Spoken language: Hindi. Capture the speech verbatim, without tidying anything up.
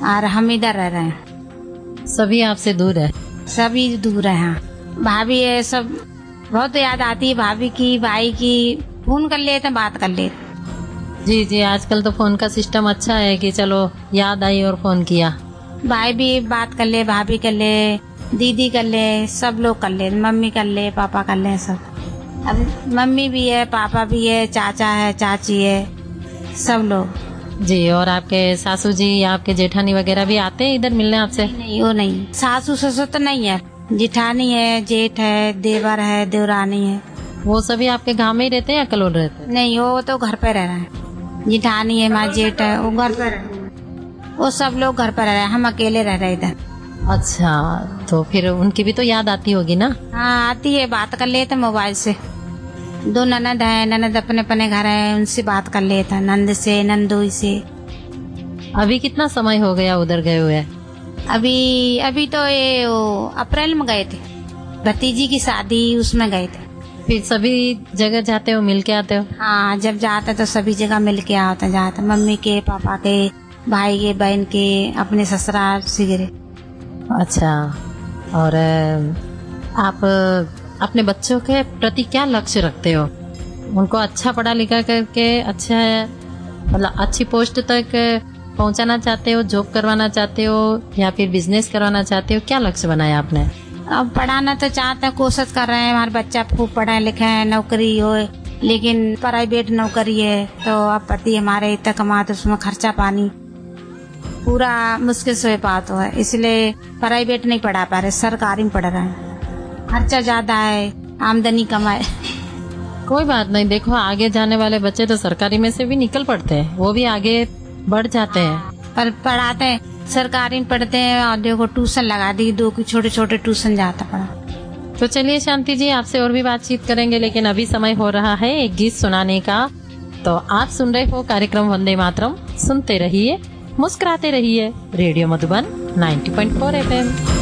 और हम इधर रह रहे हैं। सभी आपसे दूर है? सभी दूर है। हाँ, भाभी है, सब बहुत याद आती है भाभी की, भाई की। फोन कर लेते, बात कर लेते। जी जी, आजकल तो फोन का सिस्टम अच्छा है कि चलो याद आई और फोन किया। भाई भी बात कर ले, भाभी कर ले, दीदी कर ले, सब लोग कर ले, मम्मी कर ले, पापा कर ले, सब। अब मम्मी भी है, पापा भी है, चाचा है, चाची है, सब लोग। जी, और आपके सासू जी या आपके जेठानी वगैरह भी आते हैं इधर मिलने आपसे? नहीं, नहीं, वो नहीं। सासू ससुर तो नहीं है, जेठानी है, जेठ है, देवर है, देवरानी है। वो सभी आपके गांव में ही रहते हैं या कलोल रहते हैं? नहीं, वो तो घर पे रह रहे हैं। जेठानी है, हमारा जेठ है, वो घर पे रह रहे हैं। वो सब लोग घर पर रह रहे हैं, हम अकेले रह रहे इधर। अच्छा, तो फिर उनकी भी तो याद आती होगी ना? हाँ, आती है, बात कर लेते मोबाइल से। दो ननद है, ननद अपने अपने घर है, उनसे बात कर लेता, नंद से, नंदोई से। अभी कितना समय हो गया उधर गए हुए? अभी अभी तो ये वो अप्रैल में गए थे, भतीजी की शादी, उसमें गए थे। फिर सभी जगह जाते हो, मिल के आते हो? हाँ, जब जाते तो सभी जगह मिल के आता जाता, मम्मी के, पापा के, भाई के, बहन के, अपने ससुराल सिगरे। अच्छा, और आप अपने बच्चों के प्रति क्या लक्ष्य रखते हो? उनको अच्छा पढ़ा लिखा करके अच्छा मतलब अच्छी पोस्ट तक पहुंचाना चाहते हो, जॉब करवाना चाहते हो या फिर बिजनेस करवाना चाहते हो? क्या लक्ष्य बनाया आपने? अब पढ़ाना तो चाहते हैं, कोशिश कर रहे हैं, हमारे बच्चा खूब पढ़ा लिखा है, नौकरी हो, लेकिन प्राइवेट नौकरी है तो अब पति हमारे इतना कमाते, उसमें खर्चा पानी पूरा मुश्किल से पाता है, इसलिए प्राइवेट नहीं पढ़ा पा रहे, सरकारी में पढ़ रहे हैं। खर्चा ज्यादा है, आमदनी कम है। कोई बात नहीं, देखो आगे जाने वाले बच्चे तो सरकारी में से भी निकल पड़ते हैं, वो भी आगे बढ़ जाते हैं। पर पढ़ाते हैं, सरकारी में पढ़ते हैं, और देखो ट्यूशन लगा दी, दो की छोटे छोटे ट्यूशन जाता पड़ा। तो चलिए शांति जी, आपसे और भी बातचीत करेंगे, लेकिन अभी समय हो रहा है एक गीत सुनाने का। तो आप सुन रहे हो कार्यक्रम वंदे मातरम, सुनते रहिए, मुस्कुराते रहिए, radio Madhuban ninety point four F M.